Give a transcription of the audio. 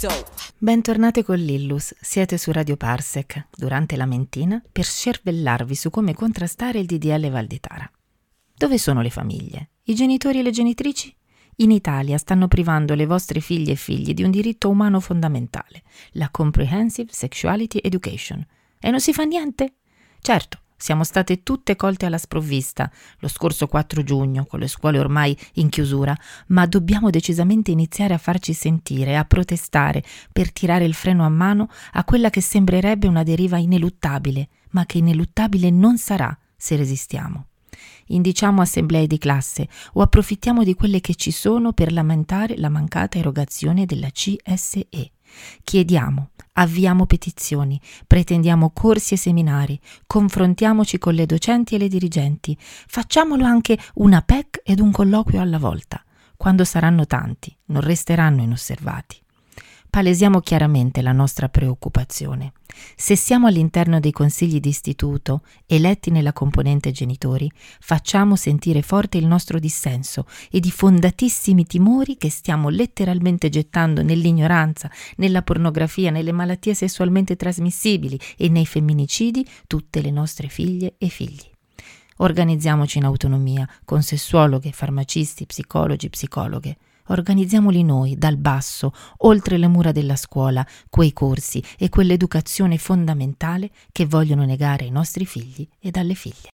Bentornate con l'Illus, siete su Radio Parsec, durante la mentina, per scervellarvi su come contrastare il DDL Valditara. Dove sono le famiglie? I genitori e le genitrici? In Italia stanno privando le vostre figlie e figli di un diritto umano fondamentale, la Comprehensive Sexuality Education. E non si fa niente? Certo, siamo state tutte colte alla sprovvista lo scorso 4 giugno, con le scuole ormai in chiusura, ma dobbiamo decisamente iniziare a farci sentire, a protestare, per tirare il freno a mano a quella che sembrerebbe una deriva ineluttabile, ma che ineluttabile non sarà se resistiamo. Indiciamo assemblee di classe o approfittiamo di quelle che ci sono per lamentare la mancata erogazione della CSE. Chiediamo, avviamo petizioni, pretendiamo corsi e seminari, confrontiamoci con le docenti e le dirigenti, facciamolo anche una PEC ed un colloquio alla volta. Quando saranno tanti, non resteranno inosservati. Palesiamo chiaramente la nostra preoccupazione. Se siamo all'interno dei consigli di istituto, eletti nella componente genitori, facciamo sentire forte il nostro dissenso ed i fondatissimi timori che stiamo letteralmente gettando nell'ignoranza, nella pornografia, nelle malattie sessualmente trasmissibili e nei femminicidi tutte le nostre figlie e figli. Organizziamoci in autonomia, con sessuologhe, farmacisti, psicologi, psicologhe. Organizziamoli noi, dal basso, oltre le mura della scuola, quei corsi e quell'educazione fondamentale che vogliono negare ai nostri figli ed alle figlie.